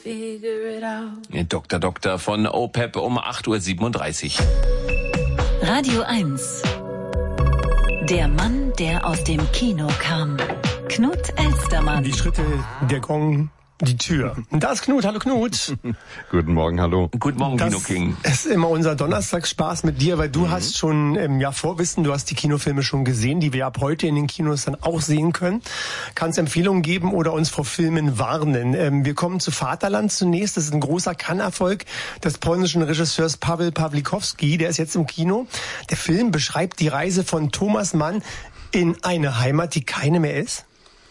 Dr. Doktor von OPEP um 8:37 Uhr. Radio 1. Der Mann, der aus dem Kino kam. Knut Elstermann. Die Schritte, der Gong, die Tür. Und da ist Knut. Hallo Knut. Guten Morgen, hallo. Guten Morgen, Kino King. Das ist immer unser Donnerstagsspaß mit dir, weil du hast schon Vorwissen, du hast die Kinofilme schon gesehen, die wir ab heute in den Kinos dann auch sehen können. Kannst Empfehlungen geben oder uns vor Filmen warnen. Wir kommen zu Vaterland zunächst. Das ist ein großer Cannes-Erfolg des polnischen Regisseurs Paweł Pawlikowski. Der ist jetzt im Kino. Der Film beschreibt die Reise von Thomas Mann in eine Heimat, die keine mehr ist.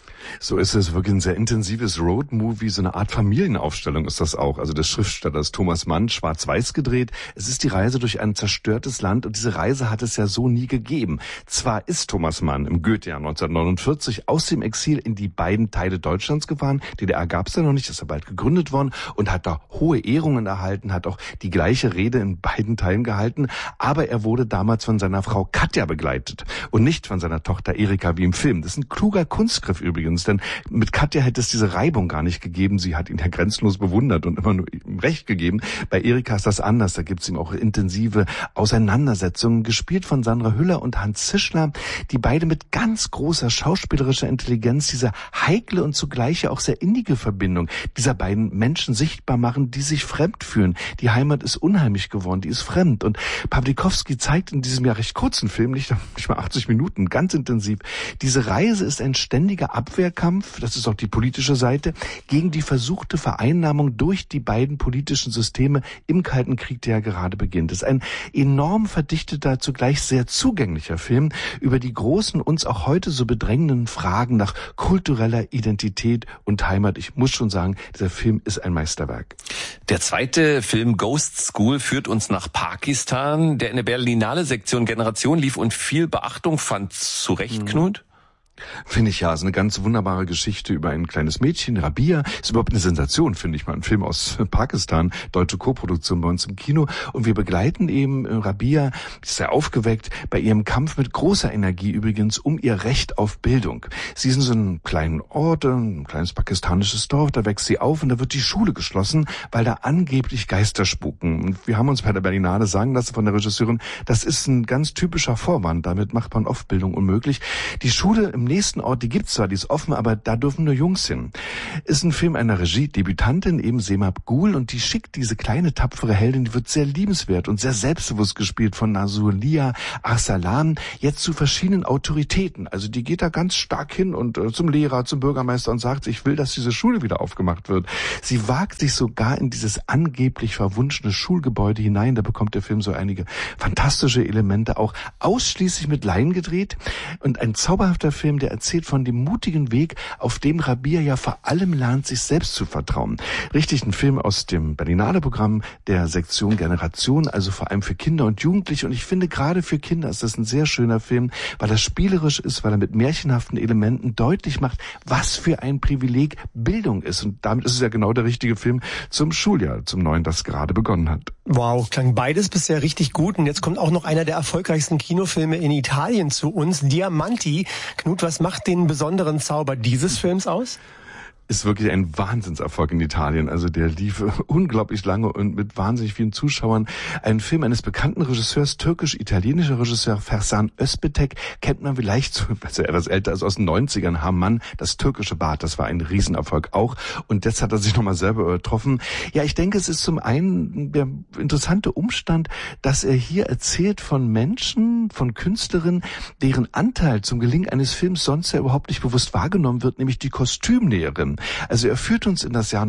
So ist es, wirklich ein sehr intensives Roadmovie, so eine Art Familienaufstellung ist das auch. Also des Schriftstellers Thomas Mann, schwarz-weiß gedreht. Es ist die Reise durch ein zerstörtes Land und diese Reise hat es ja so nie gegeben. Zwar ist Thomas Mann im Goethejahr 1949 aus dem Exil in die beiden Teile Deutschlands gefahren. DDR gab es ja noch nicht, ist ja bald gegründet worden und hat da hohe Ehrungen erhalten, hat auch die gleiche Rede in beiden Teilen gehalten. Aber er wurde damals von seiner Frau Katja begleitet und nicht von seiner Tochter Erika wie im Film. Das ist ein kluger Kunstgriff übrigens. Denn mit Katja hätte es diese Reibung gar nicht gegeben. Sie hat ihn ja grenzenlos bewundert und immer nur ihm Recht gegeben. Bei Erika ist das anders. Da gibt es ihm auch intensive Auseinandersetzungen, gespielt von Sandra Hüller und Hans Zischler, die beide mit ganz großer schauspielerischer Intelligenz diese heikle und zugleich auch sehr innige Verbindung dieser beiden Menschen sichtbar machen, die sich fremd fühlen. Die Heimat ist unheimlich geworden, die ist fremd. Und Pawlikowski zeigt in diesem ja recht kurzen Film, nicht mal 80 Minuten, ganz intensiv, diese Reise ist ein ständiger Abwehrkampf, das ist auch die politische Seite, gegen die versuchte Vereinnahmung durch die beiden politischen Systeme im Kalten Krieg, der ja gerade beginnt. Es ist ein enorm verdichteter, zugleich sehr zugänglicher Film über die großen, uns auch heute so bedrängenden Fragen nach kultureller Identität und Heimat. Ich muss schon sagen, dieser Film ist ein Meisterwerk. Der zweite Film Ghost School führt uns nach Pakistan, der in der Berlinale Sektion Generation lief und viel Beachtung fand. Zu Recht, Knut? Finde ich ja, ist eine ganz wunderbare Geschichte über ein kleines Mädchen, Rabia. Ist überhaupt eine Sensation, finde ich mal. Ein Film aus Pakistan, deutsche Koproduktion bei uns im Kino. Und wir begleiten eben Rabia, die ist sehr aufgeweckt, bei ihrem Kampf mit großer Energie übrigens um ihr Recht auf Bildung. Sie ist in so einem kleinen Ort, ein kleines pakistanisches Dorf, da wächst sie auf und da wird die Schule geschlossen, weil da angeblich Geister spuken. Und wir haben uns bei der Berlinale sagen lassen von der Regisseurin, das ist ein ganz typischer Vorwand, damit macht man oft Bildung unmöglich. Die Schule im nächsten Ort, die gibt's zwar, die ist offen, aber da dürfen nur Jungs hin. Ist ein Film einer Regie-Debütantin, eben Semab Gul, und die schickt diese kleine, tapfere Heldin, die wird sehr liebenswert und sehr selbstbewusst gespielt von Nasulia Arsalan, jetzt zu verschiedenen Autoritäten. Also die geht da ganz stark hin und zum Lehrer, zum Bürgermeister und sagt, ich will, dass diese Schule wieder aufgemacht wird. Sie wagt sich sogar in dieses angeblich verwunschene Schulgebäude hinein. Da bekommt der Film so einige fantastische Elemente, auch ausschließlich mit Laien gedreht. Und ein zauberhafter Film, der erzählt von dem mutigen Weg, auf dem Rabia ja vor allem lernt, sich selbst zu vertrauen. Richtig, ein Film aus dem Berlinale-Programm der Sektion Generation, also vor allem für Kinder und Jugendliche. Und ich finde, gerade für Kinder ist das ein sehr schöner Film, weil er spielerisch ist, weil er mit märchenhaften Elementen deutlich macht, was für ein Privileg Bildung ist. Und damit ist es ja genau der richtige Film zum Schuljahr, zum neuen, das gerade begonnen hat. Wow, klang beides bisher richtig gut. Und jetzt kommt auch noch einer der erfolgreichsten Kinofilme in Italien zu uns, Diamanti. Knut, was macht den besonderen Zauber dieses Films aus? Ist wirklich ein Wahnsinnserfolg in Italien. Also der lief unglaublich lange und mit wahnsinnig vielen Zuschauern. Ein Film eines bekannten Regisseurs, türkisch-italienischer Regisseur Fersan Özpetek, kennt man vielleicht, so, weil er etwas älter ist, aus den 90ern, Haman, das türkische Bad, das war ein Riesenerfolg auch. Und jetzt hat er sich nochmal selber übertroffen. Ja, ich denke, es ist zum einen der interessante Umstand, dass er hier erzählt von Menschen, von Künstlerinnen, deren Anteil zum Gelingen eines Films sonst ja überhaupt nicht bewusst wahrgenommen wird, nämlich die Kostümnäherin. Also er führt uns in das Jahr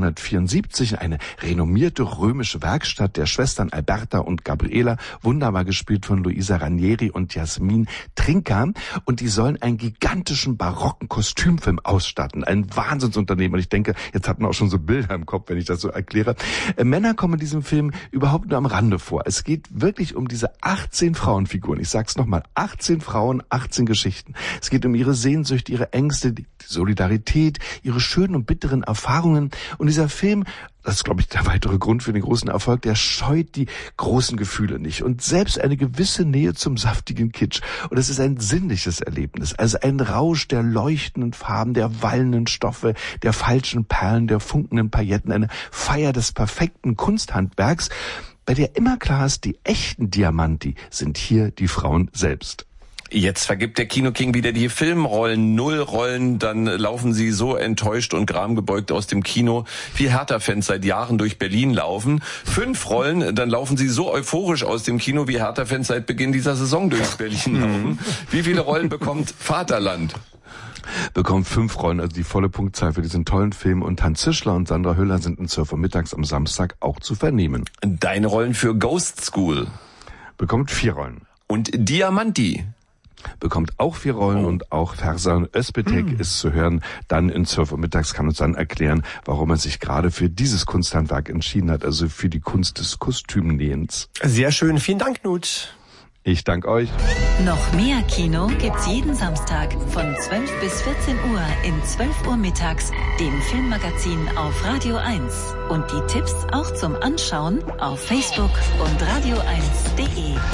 1974 in eine renommierte römische Werkstatt der Schwestern Alberta und Gabriela, wunderbar gespielt von Luisa Ranieri und Jasmin Trinka. Und die sollen einen gigantischen barocken Kostümfilm ausstatten. Ein Wahnsinnsunternehmen. Und ich denke, jetzt hat man auch schon so Bilder im Kopf, wenn ich das so erkläre. Männer kommen in diesem Film überhaupt nur am Rande vor. Es geht wirklich um diese 18 Frauenfiguren. Ich sag's nochmal, 18 Frauen, 18 Geschichten. Es geht um ihre Sehnsucht, ihre Ängste, die Solidarität, ihre ihre schönen und bitteren Erfahrungen. Und dieser Film, das ist, glaube ich, der weitere Grund für den großen Erfolg, der scheut die großen Gefühle nicht. Und selbst eine gewisse Nähe zum saftigen Kitsch. Und es ist ein sinnliches Erlebnis. Also ein Rausch der leuchtenden Farben, der wallenden Stoffe, der falschen Perlen, der funkenden Pailletten. Eine Feier des perfekten Kunsthandwerks, bei der immer klar ist, die echten Diamanti sind hier die Frauen selbst. Jetzt vergibt der Kino-King wieder die Filmrollen, 0 Rollen, dann laufen sie so enttäuscht und gramgebeugt aus dem Kino, wie Hertha-Fans seit Jahren durch Berlin laufen. 5 Rollen, dann laufen sie so euphorisch aus dem Kino, wie Hertha-Fans seit Beginn dieser Saison durch Berlin laufen. Wie viele Rollen bekommt Vaterland? Bekommt 5 Rollen, also die volle Punktzahl für diesen tollen Film. Und Hans Zischler und Sandra Hüller sind um 12 Uhr mittags am Samstag auch zu vernehmen. Deine Rollen für Ghost School? Bekommt 4 Rollen. Und Diamanti? Bekommt auch 4 Rollen und auch Fersan Özpetek ist zu hören. Dann in 12 Uhr mittags kann uns dann erklären, warum er sich gerade für dieses Kunsthandwerk entschieden hat, also für die Kunst des Kostümnähens. Sehr schön. Vielen Dank, Knut. Ich danke euch. Noch mehr Kino gibt's jeden Samstag von 12 bis 14 Uhr in 12 Uhr mittags, dem Filmmagazin auf Radio 1. Und die Tipps auch zum Anschauen auf Facebook und radio1.de.